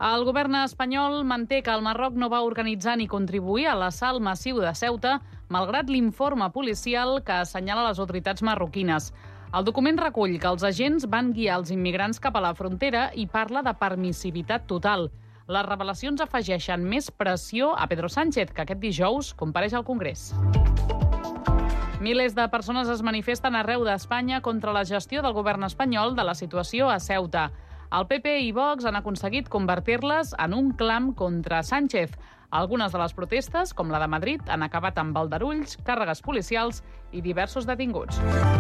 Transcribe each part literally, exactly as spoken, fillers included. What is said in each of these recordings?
El govern espanyol manté que el Marroc no va organitzar ni contribuir a l'assalt massiu de Ceuta, malgrat l'informe policial que assenyala les autoritats marroquines. El document recull que els agents van guiar els immigrants cap a la frontera i parla de permissivitat total. Les revelacions afegeixen més pressió a Pedro Sánchez, que aquest dijous compareix al Congrés. Milers de persones es manifesten arreu d'Espanya contra la gestió del govern espanyol de la situació a Ceuta. El P P i Vox han aconseguit convertir-les en un clam contra Sánchez. Algunes de les protestes, com la de Madrid, han acabat amb aldarulls, càrregues policials i diversos detinguts.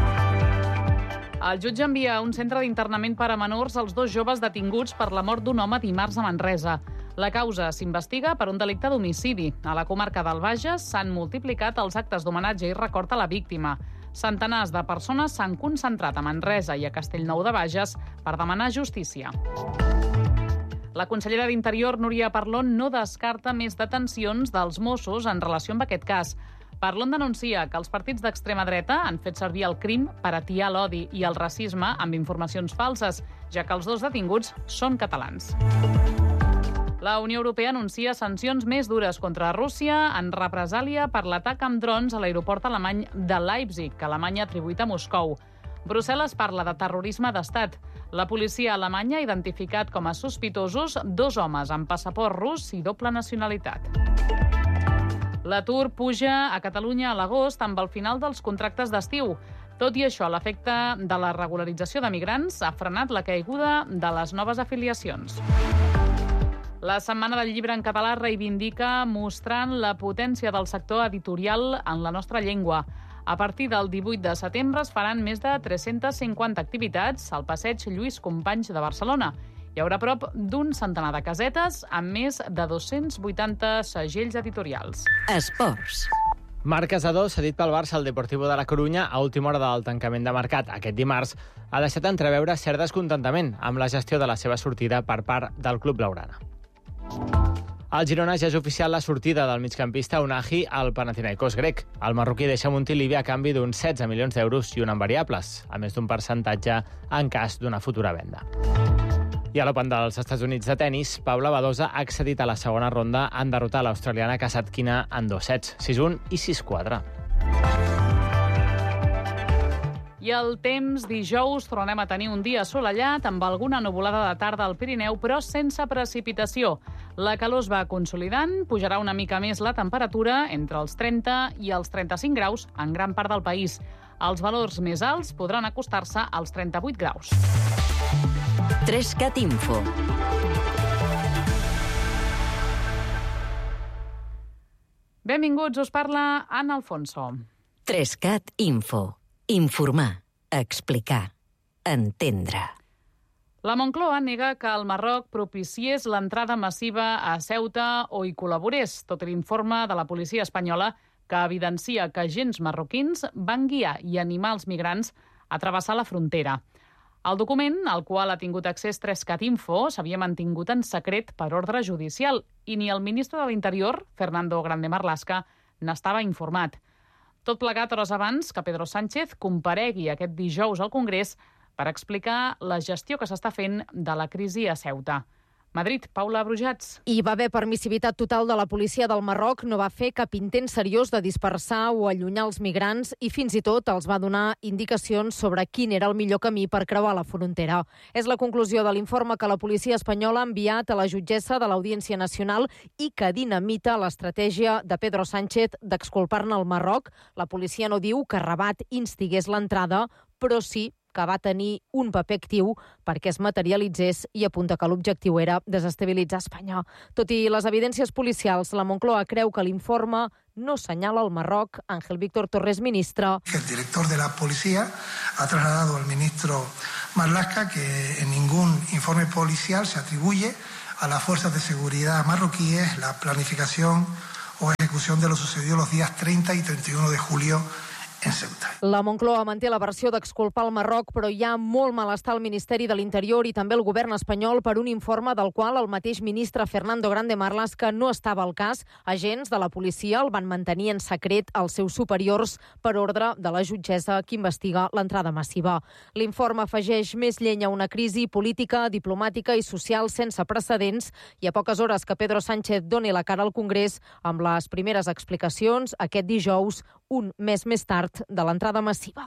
El jutge envia a un centre d'internament per a menors els dos joves detinguts per la mort d'un home dimarts a Manresa. La causa s'investiga per un delicte d'homicidi. A la comarca del Bages s'han multiplicat els actes d'homenatge i record a la víctima. Centenars de persones s'han concentrat a Manresa i a Castellnou de Bages per demanar justícia. La consellera d'Interior, Núria Parlon, no descarta més detencions dels Mossos en relació amb aquest cas. Parlon denuncia que els partits d'extrema dreta han fet servir el crim per atiar l'odi i el racisme amb informacions falses, ja que els dos detinguts són catalans. La Unió Europea anuncia sancions més dures contra Rússia en represàlia per l'atac amb drons a l'aeroport alemany de Leipzig, que Alemanya ha atribuït a Moscou. Brussel·les parla de terrorisme d'estat. La policia alemanya ha identificat com a sospitosos dos homes amb passaport rus i doble nacionalitat. L'atur puja a Catalunya a l'agost amb el final dels contractes d'estiu. Tot i això, l'efecte de la regularització de migrants ha frenat la caiguda de les noves afiliacions. La Setmana del Llibre en Català reivindica mostrant la potència del sector editorial en la nostra llengua. A partir del divuit de setembre es faran més de tres-centes cinquanta activitats al passeig Lluís Companys de Barcelona. Hi haurà prop d'un centenar de casetes amb més de dos-cents vuitanta segells editorials. Esports. Marc Casador, cedit pel Barça al Deportivo de la Corunya a última hora del tancament de mercat aquest dimarts, ha deixat entreveure cert descontentament amb la gestió de la seva sortida per part del club blaugrana. Al Girona ja és oficial la sortida del migcampista Unahi al Panathinaikos grec. El marroquí deixa Montilivi a canvi d'uns setze milions d'euros i un en variables, a més d'un percentatge en cas d'una futura venda. I a l'Open dels Estats Units de tennis, Paula Badosa ha accedit a la segona ronda en derrotar l'australiana Kasatkina en dos sets, sis un i sis quatre. I el temps, dijous, tornem a tenir un dia assolellat amb alguna nuvolada de tarda al Pirineu, però sense precipitació. La calor es va consolidant, pujarà una mica més la temperatura entre els trenta i els trenta-cinc graus en gran part del país. Els valors més alts podran acostar-se als trenta-vuit graus. Trescat Info. Benvinguts, us parla Anna Alfonso. Trescat Info. Informar, explicar, entendre. La Moncloa nega que el Marroc propiciés l'entrada massiva a Ceuta o hi col·laborés, tot i l'informe de la policia espanyola que evidencia que agents marroquins van guiar i animar els migrants a travessar la frontera. El document, al qual ha tingut accés Trescat Info, s'havia mantingut en secret per ordre judicial i ni el ministre de l'Interior, Fernando Grande Marlaska, n'estava informat. Tot plegat hores abans que Pedro Sánchez comparegui aquest dijous al Congrés per explicar la gestió que s'està fent de la crisi a Ceuta. Madrid, Paula Brujats. Hi va haver permissivitat total de la policia del Marroc, no va fer cap intent seriós de dispersar o allunyar els migrants i fins i tot els va donar indicacions sobre quin era el millor camí per creuar la frontera. És la conclusió de l'informe que la policia espanyola ha enviat a la jutgessa de l'Audiència Nacional i que dinamita l'estratègia de Pedro Sánchez d'exculpar-ne el Marroc. La policia no diu que Rabat instigués l'entrada, però sí que va tenir un paper actiu perquè es materialitzés i apunta que l'objectiu era desestabilitzar Espanya. Tot i les evidències policials, la Moncloa creu que l'informe no senyala el Marroc. Ángel Víctor Torres, ministre. El director de la policía ha trasladado al ministro Marlaska que en ningún informe policial se atribuye a las fuerzas de seguridad marroquíes la planificación o ejecución de lo sucedido los días treinta y treinta y uno de julio en Ceuta. La Moncloa manté la versió d'exculpar el Marroc, però hi ha molt malestar al Ministeri de l'Interior i també al govern espanyol per un informe del qual el mateix ministre Fernando Grande Marlaska no estava al cas. Agents de la policia el van mantenir en secret als seus superiors per ordre de la jutgessa que investiga l'entrada massiva. L'informe afegeix més llenya a una crisi política, diplomàtica i social sense precedents i a poques hores que Pedro Sánchez doni la cara al Congrés amb les primeres explicacions aquest dijous, un mes més tard de l'entrada massiva.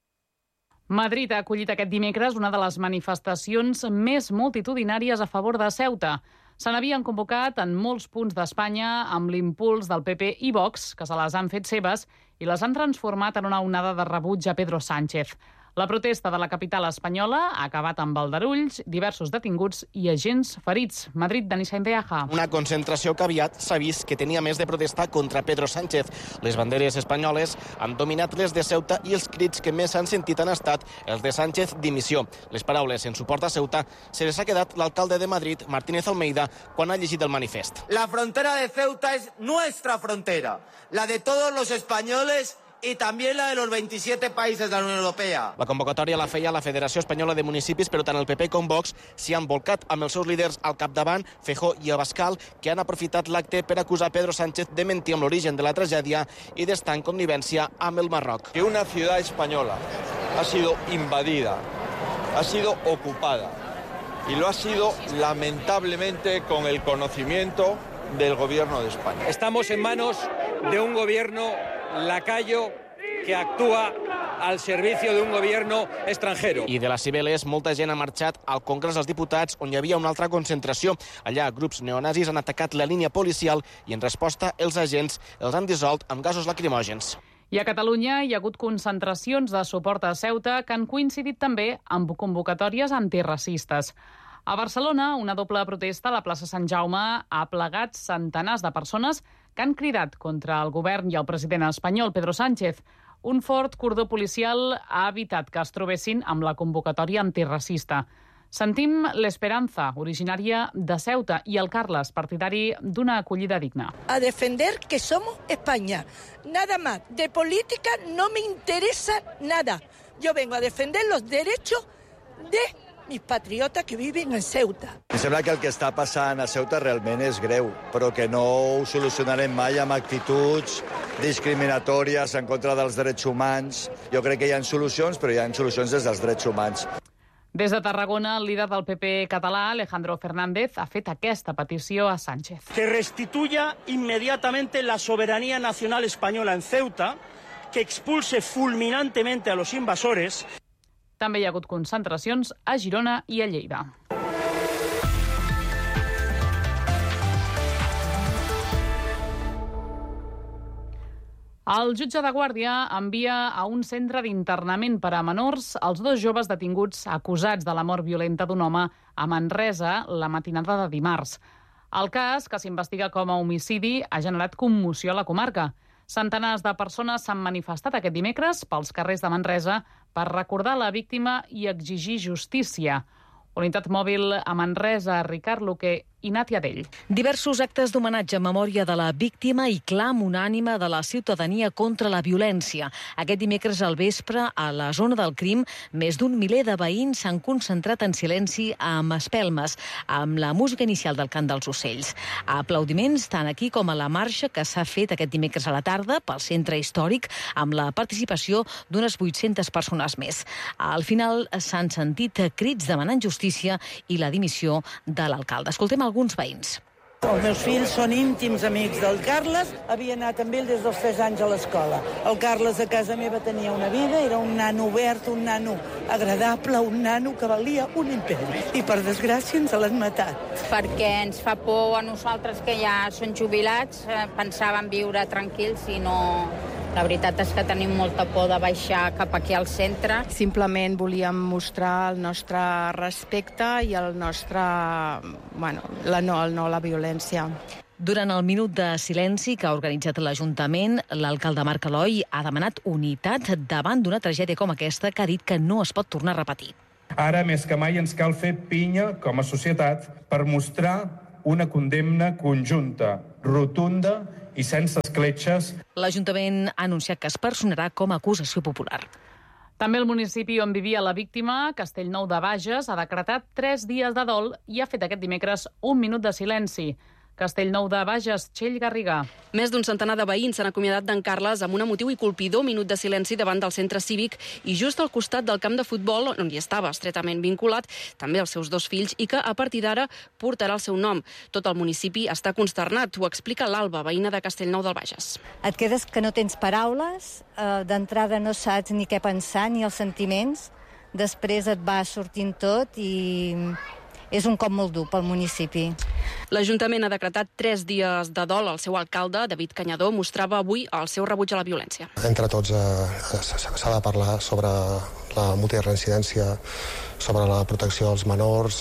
Madrid ha acollit aquest dimecres una de les manifestacions més multitudinàries a favor de Ceuta. Se n'havien convocat en molts punts d'Espanya amb l'impuls del P P i Vox, que se les han fet seves i les han transformat en una onada de rebuig a Pedro Sánchez. La protesta de la capital espanyola ha acabat amb aldarulls, diversos detinguts i agents ferits. Madrid, Denis Indeaja. Una concentració que aviat s'ha vist que tenia més de protesta contra Pedro Sánchez. Les banderes espanyoles han dominat les de Ceuta i els crits que més s'han sentit han estat els de Sánchez dimissió. Les paraules en suport a Ceuta se les ha quedat l'alcalde de Madrid, Martínez Almeida, quan ha llegit el manifest. La frontera de Ceuta es nuestra frontera, la de todos los españoles y también la de los veintisiete países de la Unión Europea. La convocatòria la feia la Federació Espanyola de Municipis, però tant el P P com Vox s'hi han volcat amb els seus líders al capdavant, Feijóo i Abascal, que han aprofitat l'acte per acusar Pedro Sánchez de mentir amb l'origen de la tragèdia i d'estar en connivència amb el Marroc. Que una ciudad española ha sido invadida, ha sido ocupada y lo ha sido lamentablemente con el conocimiento del gobierno de España. Estamos en manos de un gobierno lacayo que actúa al servicio de un gobierno extranjero. I de les Cibeles, molta gent ha marxat al Congrés dels Diputats, on hi havia una altra concentració. Allà, grups neonazis han atacat la línia policial i, en resposta, els agents els han dissolt amb gasos lacrimògens. I a Catalunya hi ha hagut concentracions de suport a Ceuta que han coincidit també amb convocatòries antiracistes. A Barcelona, una doble protesta a la plaça Sant Jaume ha plegat centenars de persones que han cridat contra el govern i el president espanyol, Pedro Sánchez. Un fort cordó policial ha evitat que es trobessin amb la convocatòria antiracista. Sentim l'Esperanza, originària de Ceuta, i el Carles, partidari d'una acollida digna. A defender que somos España. Nada más. De política no me interesa nada. Yo vengo a defender los derechos de mis patriotes que viven en Ceuta. Em sembla que el que està passant a Ceuta realment és greu, però que no ho solucionarem mai amb actituds discriminatòries en contra dels drets humans. Jo crec que hi ha solucions, però hi ha solucions des dels drets humans. Des de Tarragona, el líder del P P català, Alejandro Fernández, ha fet aquesta petició a Sánchez. Que restituya inmediatamente la soberanía nacional española en Ceuta, que expulse fulminantemente a los invasores. També hi ha hagut concentracions a Girona i a Lleida. El jutge de Guàrdia envia a un centre d'internament per a menors els dos joves detinguts acusats de la mort violenta d'un home a Manresa la matinada de dimarts. El cas, que s'investiga com a homicidi, ha generat commoció a la comarca. Centenars de persones s'han manifestat aquest dimecres pels carrers de Manresa per recordar la víctima i exigir justícia. Unitat mòbil a Manresa, Ricard Luque i Nàtia Dell. Diversos actes d'homenatge en memòria de la víctima i clam unànime de la ciutadania contra la violència. Aquest dimecres al vespre, a la zona del crim, més d'un miler de veïns s'han concentrat en silenci amb espelmes, amb la música inicial del cant dels ocells. Aplaudiments tant aquí com a la marxa que s'ha fet aquest dimecres a la tarda pel centre històric, amb la participació d'unes vuit-centes persones més. Al final s'han sentit crits demanant justícia i la dimissió de l'alcalde. Escoltem alguns veïns. Els meus fills són íntims amics del Carles, havia anat amb ell des dels tres anys a l'escola. El Carles a casa meva tenia una vida, era un nano obert, un nano agradable, un nano que valia un imperi. I per desgràcia ens l'han matat. Perquè ens fa por a nosaltres que ja són jubilats, pensàvem viure tranquils i no... La veritat és que tenim molta por de baixar cap aquí al centre. Simplement volíem mostrar el nostre respecte i el nostre... Bueno, la no, el no a la violència. Durant el minut de silenci que ha organitzat l'Ajuntament, l'alcalde Marc Eloi ha demanat unitat davant d'una tragèdia com aquesta que ha dit que no es pot tornar a repetir. Ara, més que mai, ens cal fer pinya com a societat per mostrar una condemna conjunta, rotunda i sense escletxes. L'Ajuntament ha anunciat que es personarà com a acusació popular. També el municipi on vivia la víctima, Castellnou de Bages, ha decretat tres dies de dol i ha fet aquest dimecres un minut de silenci. Castellnou de Bages, Txell Garrigà. Més d'un centenar de veïns s'han acomiadat d'en Carles amb un emotiu i colpidor minut de silenci davant del centre cívic i just al costat del camp de futbol, on hi estava estretament vinculat també els seus dos fills i que a partir d'ara portarà el seu nom. Tot el municipi està consternat, ho explica l'Alba, veïna de Castellnou del Bages. Et quedes que no tens paraules, eh, d'entrada no saps ni què pensar ni els sentiments, després et va sortint tot i és un cop molt dur pel municipi. L'Ajuntament ha decretat tres dies de dol. El seu alcalde, David Canyadó, mostrava avui el seu rebuig a la violència. Entre tots eh, s'ha de parlar sobre la multireincidència, sobre la protecció dels menors.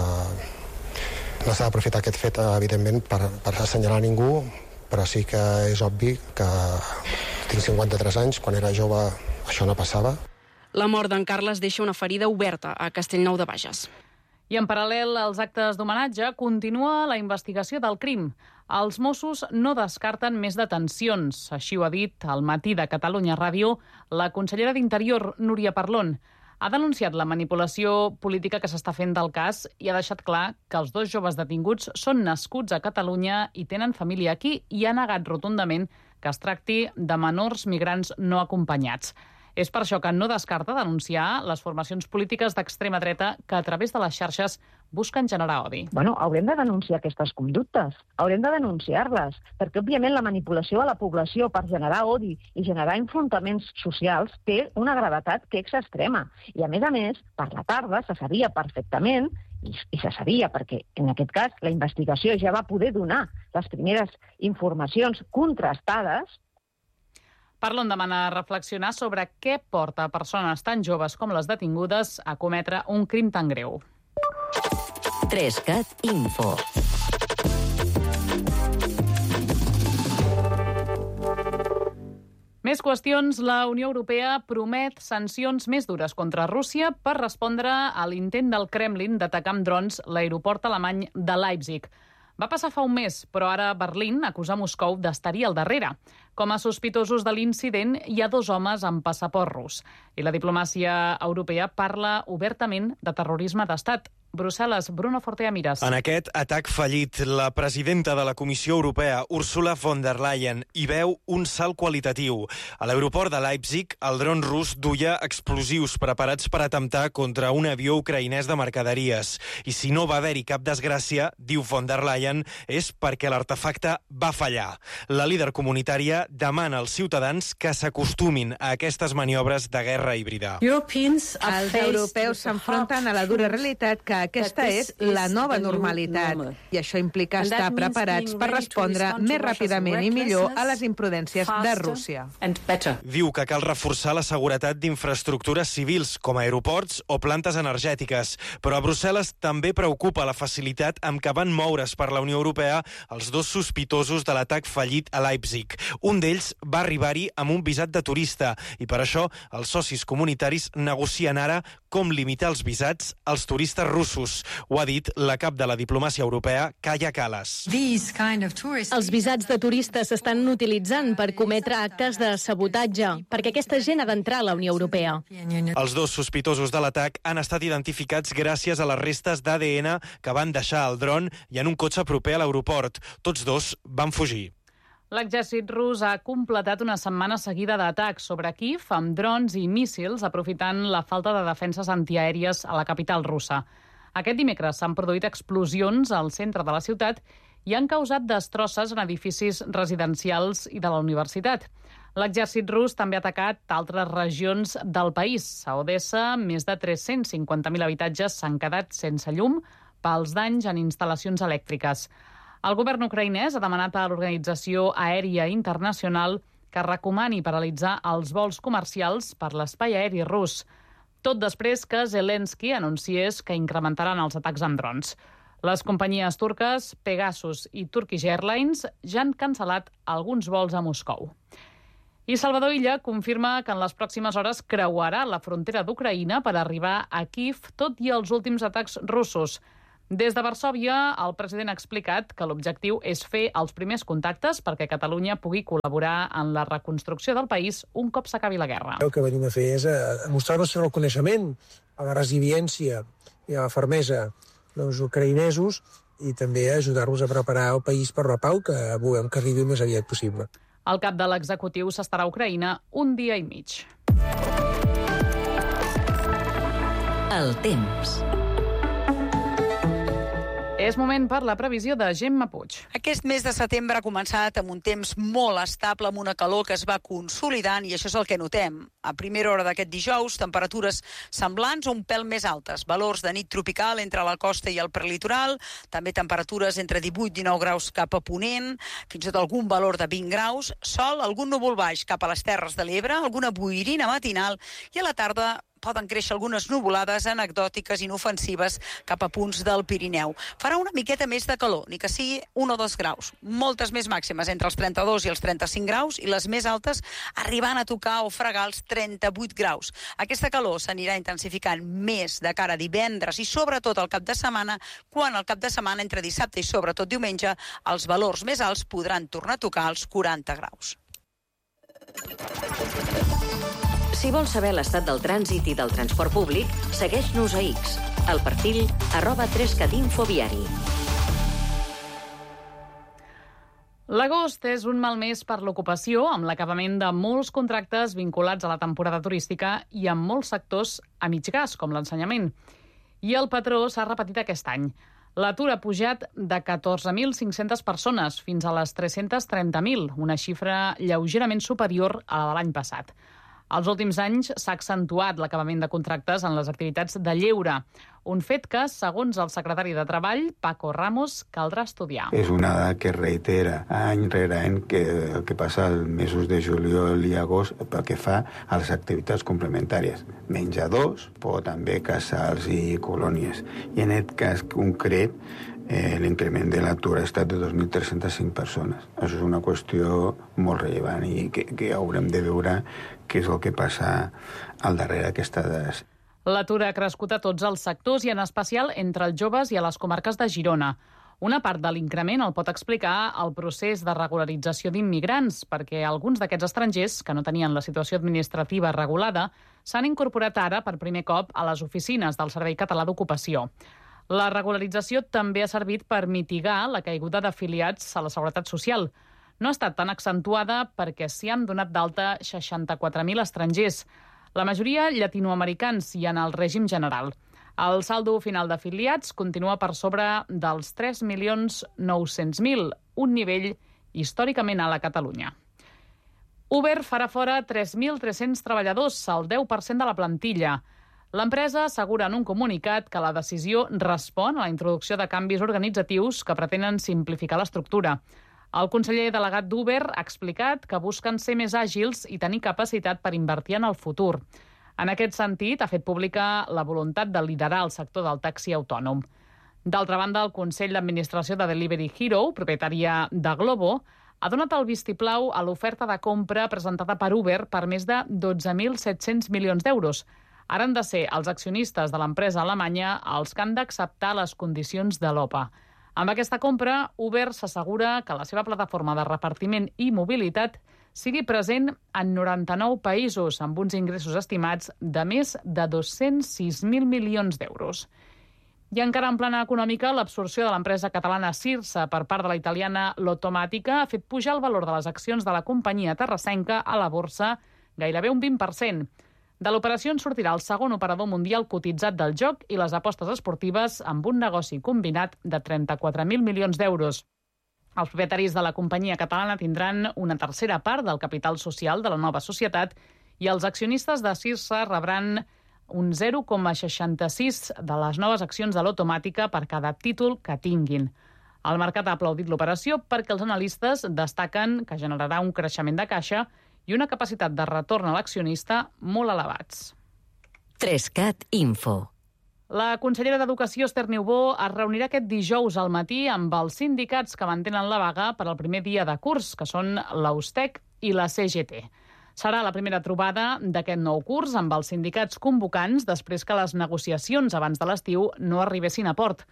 Eh, no s'ha d'aprofitar aquest fet, evidentment, per, per assenyalar ningú, però sí que és obvi que tinc cinquanta-tres anys, quan era jove això no passava. La mort d'en Carles deixa una ferida oberta a Castellnou de Bages. I en paral·lel als actes d'homenatge continua la investigació del crim. Els Mossos no descarten més detencions. Així ho ha dit al Matí de Catalunya Ràdio la consellera d'Interior, Núria Parlon. Ha denunciat la manipulació política que s'està fent del cas i ha deixat clar que els dos joves detinguts són nascuts a Catalunya i tenen família aquí i ha negat rotundament que es tracti de menors migrants no acompanyats. És per això que no descarta denunciar les formacions polítiques d'extrema dreta que a través de les xarxes busquen generar odi. Bueno, haurem de denunciar aquestes conductes, haurem de denunciar-les, perquè òbviament la manipulació a la població per generar odi i generar enfrontaments socials té una gravetat que és extrema. I a més a més, per la tarda se sabia perfectament, i, i se sabia perquè en aquest cas la investigació ja va poder donar les primeres informacions contrastades. Parlon demana reflexionar sobre què porta a persones tan joves com les detingudes a cometre un crim tan greu. tres cat Info. Més qüestions. La Unió Europea promet sancions més dures contra Rússia per respondre a l'intent del Kremlin d'atacar amb drons l'aeroport alemany de Leipzig. Va passar fa un mes, però ara Berlín acusa Moscou d'estar-hi al darrere. Com a sospitosos de l'incident, hi ha dos homes amb passaport rus. I la diplomàcia europea parla obertament de terrorisme d'estat. Brussel·les, Bruno Fortea Miras. En aquest atac fallit, la presidenta de la Comissió Europea, Ursula von der Leyen, hi veu un salt qualitatiu. A l'aeroport de Leipzig, el dron rus duia explosius preparats per atemptar contra un avió ucraïnès de mercaderies. I si no va haver-hi cap desgràcia, diu von der Leyen, és perquè l'artefacte va fallar. La líder comunitària demana als ciutadans que s'acostumin a aquestes maniobres de guerra híbrida. Els europeus s'enfronten a la dura realitat que aquesta és la nova normalitat i això implica estar preparats per respondre més ràpidament i millor a les imprudències de Rússia. Diu que cal reforçar la seguretat d'infraestructures civils com aeroports o plantes energètiques, però a Brussel·les també preocupa la facilitat amb què van moure's per la Unió Europea els dos sospitosos de l'atac fallit a Leipzig. Un d'ells va arribar-hi amb un visat de turista i per això els socis comunitaris negocien ara com limitar els visats als turistes russos. Ho ha dit la cap de la diplomàcia europea, Kaja Kallas. Els visats de turistes s'estan utilitzant per cometre actes de sabotatge, perquè aquesta gent ha d'entrar a la Unió Europea. Els dos sospitosos de l'atac han estat identificats gràcies a les restes d'A D N que van deixar al dron i en un cotxe proper a l'aeroport. Tots dos van fugir. L'exèrcit rus ha completat una setmana seguida d'atacs sobre Kíev amb drons i míssils, aprofitant la falta de defenses antiaèries a la capital russa. Aquest dimecres s'han produït explosions al centre de la ciutat i han causat destrosses en edificis residencials i de la universitat. L'exèrcit rus també ha atacat altres regions del país. A Odessa, més de tres-cents cinquanta mil habitatges s'han quedat sense llum pels danys en instal·lacions elèctriques. El govern ucraïnès ha demanat a l'Organització Aèria Internacional que recomani paralitzar els vols comercials per l'espai aeri rus, tot després que Zelensky anunciés que incrementaran els atacs amb drons. Les companyies turques Pegasus i Turkish Airlines ja han cancel·lat alguns vols a Moscou. I Salvador Illa confirma que en les pròximes hores creuarà la frontera d'Ucraïna per arribar a Kíev, tot i els últims atacs russos. Des de Varsòvia, el president ha explicat que l'objectiu és fer els primers contactes perquè Catalunya pugui col·laborar en la reconstrucció del país un cop s'acabi la guerra. El que venim a fer és a mostrar el nostre reconeixement a la resiliència i a la fermesa dels ucraïnesos i també a ajudar-los a preparar el país per la pau que volem que arribi el més aviat possible. El cap de l'executiu s'estarà a Ucraïna un dia i mig. El temps. És moment per la previsió de Gemma Puig. Aquest mes de setembre ha començat amb un temps molt estable, amb una calor que es va consolidant, i això és el que notem. A primera hora d'aquest dijous, temperatures semblants o un pèl més altes. Valors de nit tropical entre la costa i el prelitoral, també temperatures entre divuit i dinou graus cap a Ponent, fins i tot algun valor de vint graus, sol, algun núvol baix cap a les Terres de l'Ebre, alguna boirina matinal, i a la tarda poden créixer algunes nuvolades anecdòtiques inofensives cap a punts del Pirineu. Farà una miqueta més de calor, ni que sigui un o dos graus. Moltes més màximes entre els trenta-dos i els trenta-cinc graus i les més altes arribant a tocar o fregar els trenta-vuit graus. Aquesta calor s'anirà intensificant més de cara a divendres i sobretot al cap de setmana, quan al cap de setmana entre dissabte i sobretot diumenge els valors més alts podran tornar a tocar els quaranta graus. Si vols saber l'estat del trànsit i del transport públic, segueix-nos a X, al perfil arroba tres cat info viari. L'agost és un mal mes per l'ocupació, amb l'acabament de molts contractes vinculats a la temporada turística i amb molts sectors a mig gas, com l'ensenyament. I el patró s'ha repetit aquest any. L'atur ha pujat de catorze mil cinc-centes persones fins a les tres-cents trenta mil, una xifra lleugerament superior a la de l'any passat. Els últims anys s'ha accentuat l'acabament de contractes en les activitats de lleure, un fet que, segons el secretari de Treball, Paco Ramos, caldrà estudiar. És una dada que reitera any rere any que el que passa els mesos de juliol i agost pel que fa a les activitats complementàries. Menjadors, però també casals i colònies. I en aquest cas concret, Eh, l'increment de l'atur ha estat de dos mil tres-cents cinc persones. Això és una qüestió molt rellevant i que, que haurem de veure què és el que passa al darrere d'aquestes dades. L'atur ha crescut a tots els sectors i en especial entre els joves i a les comarques de Girona. Una part de l'increment el pot explicar el procés de regularització d'immigrants, perquè alguns d'aquests estrangers, que no tenien la situació administrativa regulada, s'han incorporat ara per primer cop a les oficines del Servei Català d'Ocupació. La regularització també ha servit per mitigar la caiguda d'afiliats a la Seguretat Social. No ha estat tan accentuada perquè s'hi han donat d'alta seixanta-quatre mil estrangers, la majoria llatinoamericans i en el règim general. El saldo final d'afiliats continua per sobre dels tres milions nou-cents mil, un nivell històricament alt a Catalunya. Uber farà fora tres mil tres-cents treballadors, el deu per cent de la plantilla. L'empresa assegura en un comunicat que la decisió respon a la introducció de canvis organitzatius que pretenen simplificar l'estructura. El conseller delegat d'Uber ha explicat que busquen ser més àgils i tenir capacitat per invertir en el futur. En aquest sentit, ha fet pública la voluntat de liderar el sector del taxi autònom. D'altra banda, el Consell d'Administració de Delivery Hero, propietària de Glovo, ha donat el vistiplau a l'oferta de compra presentada per Uber per més de dotze mil set-cents milions d'euros. Ara han de ser els accionistes de l'empresa alemanya els que han d'acceptar les condicions de l'O P A. Amb aquesta compra, Uber s'assegura que la seva plataforma de repartiment i mobilitat sigui present en noranta-nou països, amb uns ingressos estimats de més de dos-cents sis mil milions d'euros. I encara en plana econòmica, l'absorció de l'empresa catalana Cirsa per part de la italiana Lottomatica ha fet pujar el valor de les accions de la companyia terrassenca a la borsa gairebé un vint per cent. De l'operació en sortirà el segon operador mundial cotitzat del joc i les apostes esportives amb un negoci combinat de trenta-quatre mil milions d'euros. Els propietaris de la companyia catalana tindran una tercera part del capital social de la nova societat i els accionistes de Cirsa rebran un zero coma seixanta-sis de les noves accions de l'Automàtica per cada títol que tinguin. El mercat ha aplaudit l'operació perquè els analistes destaquen que generarà un creixement de caixa i una capacitat de retorn a l'accionista molt elevats. tres cat Info. La consellera d'Educació, Esther Niubó, es reunirà aquest dijous al matí amb els sindicats que mantenen la vaga per al primer dia de curs, que són l'Austec i la C G T. Serà la primera trobada d'aquest nou curs amb els sindicats convocants després que les negociacions abans de l'estiu no arribessin a port.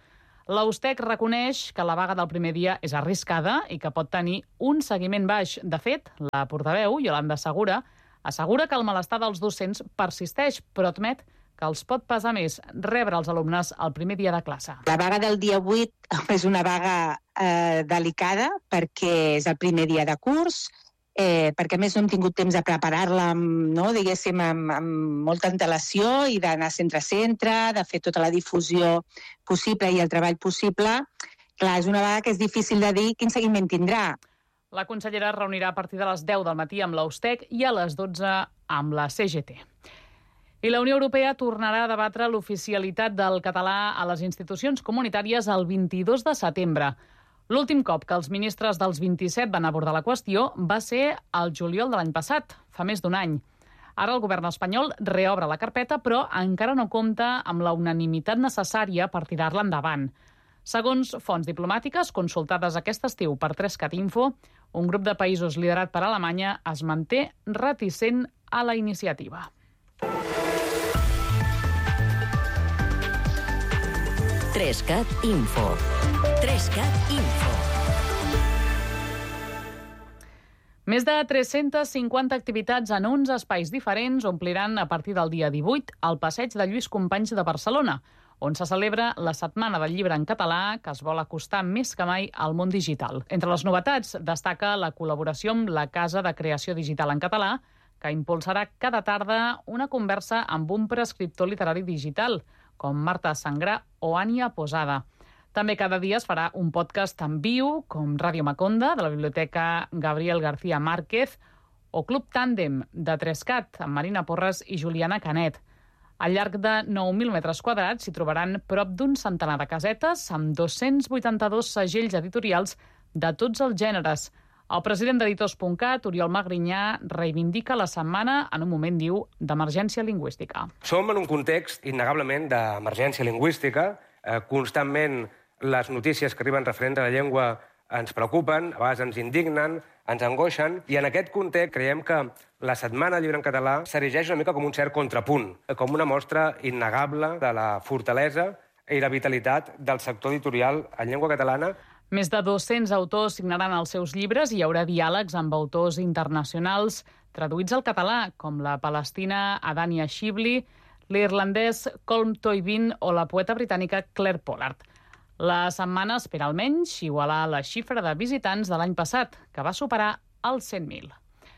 L'Austec reconeix que la vaga del primer dia és arriscada i que pot tenir un seguiment baix. De fet, la portaveu, Yolanda Segura, assegura que el malestar dels docents persisteix, però admet que els pot pesar més rebre els alumnes el primer dia de classe. La vaga del dia vuit és una vaga eh, delicada perquè és el primer dia de curs, eh, perquè a més no hem tingut temps de preparar-la, no, diguéssim, amb, amb molta antelació i d'anar centre a centre, de fer tota la difusió possible i el treball possible. Clar, és una vaga que és difícil de dir quin seguiment tindrà. La consellera es reunirà a partir de les deu del matí amb l'Austec i a les dotze amb la C G T. I la Unió Europea tornarà a debatre l'oficialitat del català a les institucions comunitàries el vint-i-dos de setembre. L'últim cop que els ministres dels vint-i-set van abordar la qüestió va ser el juliol de l'any passat, fa més d'un any. Ara el govern espanyol reobre la carpeta, però encara no compta amb la unanimitat necessària per tirar-la endavant. Segons fonts diplomàtiques consultades aquest estiu per tres cat info, un grup de països liderat per Alemanya es manté reticent a la iniciativa. tres cat info. tres cat info. Més de tres-centes cinquanta activitats en onze espais diferents ompliran a partir del dia divuit el passeig de Lluís Companys de Barcelona, on se celebra la Setmana del Llibre en Català, que es vol acostar més que mai al món digital. Entre les novetats destaca la col·laboració amb la Casa de Creació Digital en Català, que impulsarà cada tarda una conversa amb un prescriptor literari digital, com Marta Sangrà o Ània Posada. També cada dia es farà un podcast en viu, com Ràdio Maconda, de la Biblioteca Gabriel García Márquez, o Club Tàndem, de tres cat, amb Marina Porres i Juliana Canet. Al llarg de nou mil metres quadrats s'hi trobaran prop d'un centenar de casetes amb dos-cents vuitanta-dos segells editorials de tots els gèneres. El president d'Editors punt cat, Oriol Magrinyà, reivindica la setmana en un moment, diu, d'emergència lingüística. Som en un context innegablement d'emergència lingüística. Eh, constantment les notícies que arriben referents a la llengua ens preocupen, a vegades ens indignen, ens angoixen, i en aquest context creiem que la Setmana del Llibre en Català s'erigeix una mica com un cert contrapunt, com una mostra innegable de la fortalesa i la vitalitat del sector editorial en llengua catalana. Més de dos-cents autors signaran els seus llibres i hi haurà diàlegs amb autors internacionals traduïts al català, com la palestina Adania Shibli, l'irlandès Colm Toibin o la poeta britànica Claire Pollard. La setmana espera almenys igualar la xifra de visitants de l'any passat, que va superar els cent mil.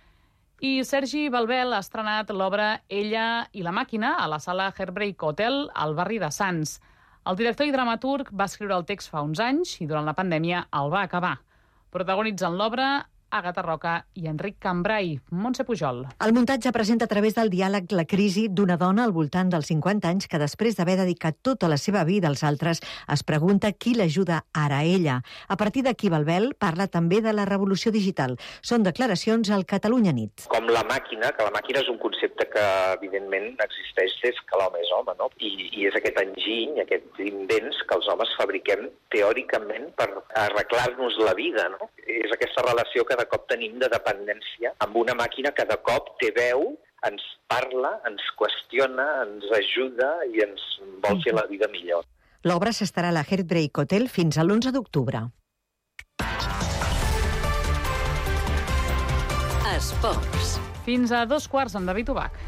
I Sergi Balbel ha estrenat l'obra Ella i la màquina a la sala Heartbreak Hotel al barri de Sants. El director i dramaturg va escriure el text fa uns anys i durant la pandèmia el va acabar. Protagonitzen l'obra Àgata Roca i Enric Cambrai. Montse Pujol. El muntatge presenta a través del diàleg la crisi d'una dona al voltant dels cinquanta anys que després d'haver dedicat tota la seva vida als altres es pregunta qui l'ajuda ara a ella. A partir d'aquí Balbel parla també de la revolució digital. Són declaracions al Catalunya Nit. Com la màquina, que la màquina és un concepte que evidentment existeix des que l'home és home, no? I, i és aquest enginy, aquests invents que els homes fabriquem teòricament per arreglar-nos la vida, no? És aquesta relació que de cop tenim de dependència amb una màquina que de cop té veu, ens parla, ens qüestiona, ens ajuda i ens vol fer la vida millor. L'obra s'estarà a la Heartbreak Hotel fins a l'onze d'octubre. Esports. Fins a dos quarts amb David Ubach.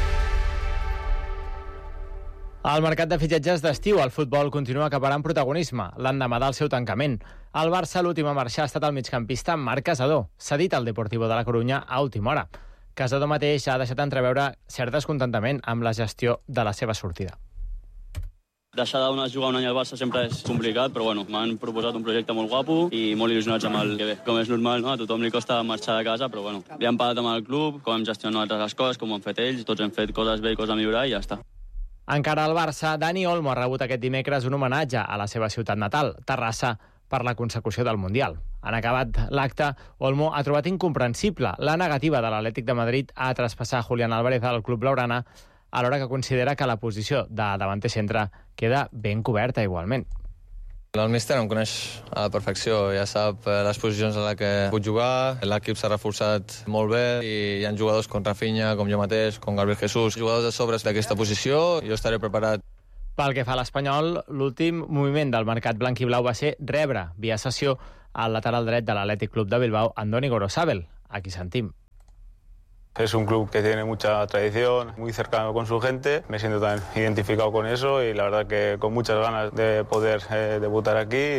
Al mercat de fitxatges d'estiu, el futbol continua acaparant protagonisme, l'endemà del seu tancament. Al Barça, l'últim a marxar ha estat el migcampista Marc Casadó, cedit al Deportivo de la Corunya a última hora. Casadó mateix ha deixat entreveure cert descontentament amb la gestió de la seva sortida. Deixar de jugar un any al Barça sempre és complicat, però bueno, m'han proposat un projecte molt guapo i molt il·lusionats amb el que ve. Com és normal, no? A tothom li costa marxar de casa, però bueno, li han pagat amb el club, com hem gestionat altres les coses, com ho han fet ells, tots hem fet coses bé i coses a millorar i ja està. Encara al Barça, Dani Olmo ha rebut aquest dimecres un homenatge a la seva ciutat natal, Terrassa, per la consecució del Mundial. En acabat l'acte, Olmo ha trobat incomprensible la negativa de l'Atlètic de Madrid a traspassar Julián Álvarez al club blaugrana, alhora que considera que la posició de davanter centre queda ben coberta igualment. El míster em coneix a la perfecció, ja sap les posicions en les que puc jugar, l'equip s'ha reforçat molt bé i hi ha jugadors com Rafinha, com jo mateix, com Gabriel Jesús, jugadors de sobres d'aquesta posició, jo estaré preparat. Pel que fa a l'Espanyol, l'últim moviment del mercat blanc i blau va ser rebre, via sessió, al lateral dret de l'Athletic Club de Bilbao, Andoni Gorosabel. Aquí sentim. Es un club que tiene mucha tradición, muy cercano con su gente. Me siento tan identificado con eso y la verdad que con muchas ganas de poder eh, debutar aquí.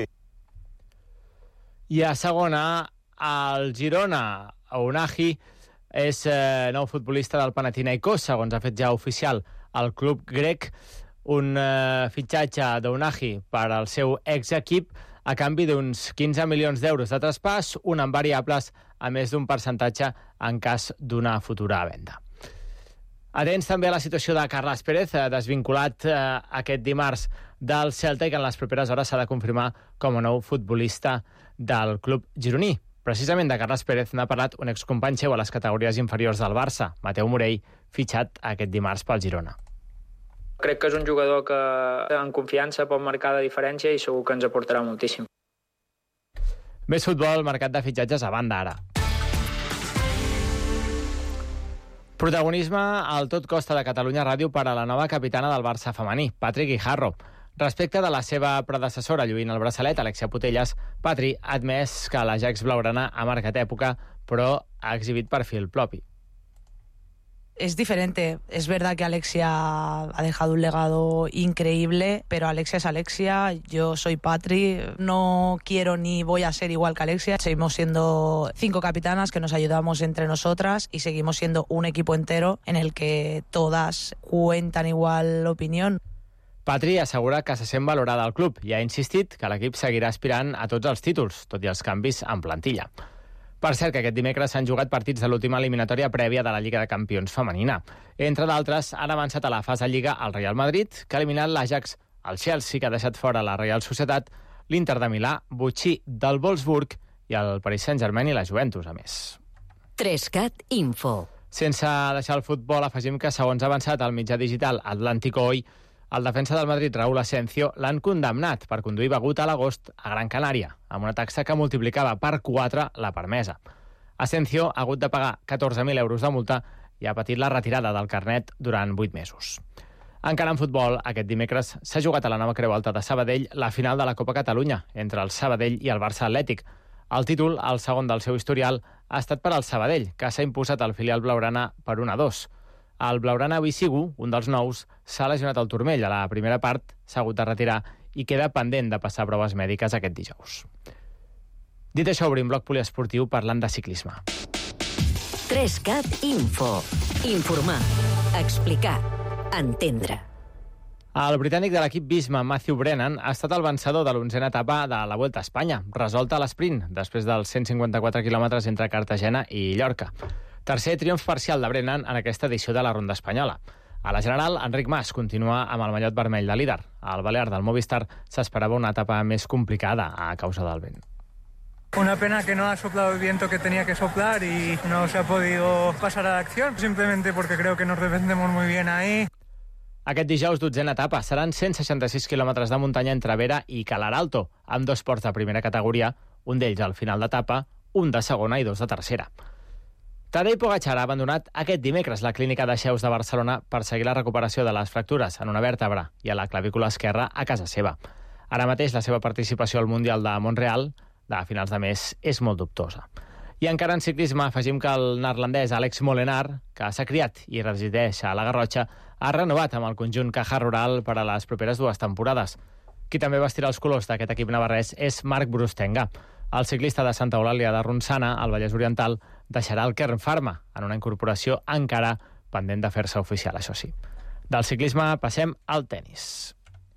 I a segona, el Girona, Ounahi, és eh, nou futbolista del Panathinaikos, segons ha fet ja oficial el club grec, un eh, fitxatge d'Ounahi per al seu exequip a canvi d'uns quinze milions d'euros de traspàs, un amb variables, a més d'un percentatge en cas d'una futura venda. Atents també a la situació de Carles Pérez, desvinculat eh, aquest dimarts del Celta i que en les properes hores s'ha de confirmar com a nou futbolista del club gironí. Precisament de Carles Pérez n'ha parlat un excompany seu a les categories inferiors del Barça, Mateu Morell, fitxat aquest dimarts pel Girona. Crec que és un jugador que en confiança pot marcar la diferència i segur que ens aportarà moltíssim. Més futbol, mercat de fitxatges a banda ara. Protagonisme al Tot Costa de Catalunya Ràdio per a la nova capitana del Barça femení, Patri Guijarro. Respecte de la seva predecessora lluint el braçalet, Alexia Putellas, Patri ha admès que l'Ajax blaugrana ha marcat època, però ha exhibit perfil propi. Es diferente. Es verdad que Alexia ha dejado un legado increíble, pero Alexia es Alexia, yo soy Patri, no quiero ni voy a ser igual que Alexia. Seguimos siendo cinco capitanas que nos ayudamos entre nosotras y seguimos siendo un equipo entero en el que todas cuentan igual opinión. Patri assegura que se sent valorada al club i ha insistit que l'equip seguirà aspirant a tots els títols, tot i els canvis en plantilla. Per cert, que aquest dimecres s'han jugat partits de l'última eliminatòria prèvia de la Lliga de Campions femenina. Entre d'altres, han avançat a la fase Lliga el Real Madrid, que ha eliminat l'Ajax, el Chelsea, que ha deixat fora la Real Societat, l'Inter de Milà, Butxí del Wolfsburg i el Paris Saint-Germain i la Juventus, a més. Trescat Info. Sense deixar el futbol, afegim que, segons ha avançat el mitjà digital Atlántico Hoy, el defensa del Madrid, Raúl Asensio, l'han condemnat per conduir begut a l'agost a Gran Canària, amb una taxa que multiplicava per quatre la permesa. Asensio ha hagut de pagar catorze mil euros de multa i ha patit la retirada del carnet durant vuit mesos. Encara en futbol, aquest dimecres s'ha jugat a la nova Creu Alta de Sabadell la final de la Copa Catalunya entre el Sabadell i el Barça Atlètic. El títol, el segon del seu historial, ha estat per al Sabadell, que s'ha imposat al filial blaugrana per un a dos. El blaugrana Bisigu, un dels nous, s'ha lesionat al turmell a la primera part, s'ha hagut de retirar i queda pendent de passar proves mèdiques aquest dijous. Dit això, obrim bloc poliesportiu parlant de ciclisme. Trescat Info. Informar, explicar, entendre. El britànic de l'equip Visma, Matthew Brennan, ha estat el vencedor de l'onzena etapa de la Vuelta a Espanya, resolta a l'esprint, després dels cent cinquanta-quatre quilòmetres entre Cartagena i Llorca. Tercer triomf parcial de Brennan en aquesta edició de la Ronda Espanyola. A la general, Enric Mas continua amb el mallot vermell de líder. Al Balear del Movistar s'esperava una etapa més complicada a causa del vent. Una pena que no ha soplado el viento que tenía que soplar y no se ha podido pasar a la acción, simplemente porque creo que nos defendemos muy bien ahí. Aquest dijous, dotzena etapa, seran cent seixanta-sis quilòmetres de muntanya entre Vera i Calaralto, amb dos ports de primera categoria, un d'ells al final d'etapa, un de segona i dos de tercera. Tadej Pogačar ha abandonat aquest dimecres la clínica de Xeus de Barcelona per seguir la recuperació de les fractures en una vèrtebra i a la clavícula esquerra a casa seva. Ara mateix la seva participació al Mundial de Montreal de finals de mes és molt dubtosa. I encara en ciclisme afegim que el neerlandès Alex Molenaar, que s'ha criat i resideix a la Garrotxa, ha renovat amb el conjunt Caja Rural per a les properes dues temporades. Qui també vestirà els colors d'aquest equip navarrès és Marc Brustenga. El ciclista de Santa Eulàlia de Ronçana, al Vallès Oriental, deixarà el Kern Pharma en una incorporació encara pendent de fer-se oficial, això sí. Del ciclisme passem al tennis.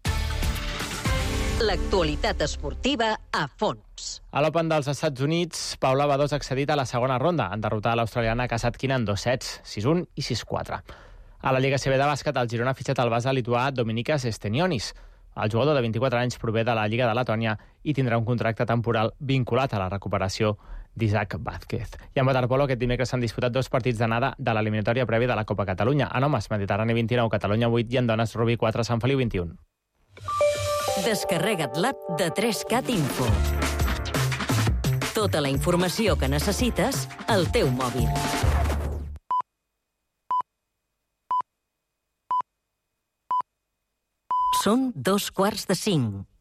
L'actualitat esportiva a fons. A l'Open dels Estats Units, Paula Badosa ha accedit a la segona ronda en derrotar l'australiana Kasatkina en dos sets, sis un i sis quatre. A la Lliga C B de bàsquet, el Girona ha fitxat el base lituà Dominikas Stenionis. El jugador de vint-i-quatre anys prové de la Lliga de Letònia i tindrà un contracte temporal vinculat a la recuperació d'Isaac Vázquez. I en waterpolo aquest dimecres s'han disputat dos partits d'anada de l'eliminatòria prèvia de la Copa Catalunya. En homes, Mediterrani vint-i-nou, Catalunya vuit i en dones, Rubí quatre, Sant Feliu vint-i-un. Descarrega't l'app de trescat Info. Tota la informació que necessites al teu mòbil. Són dos quarts de cinc.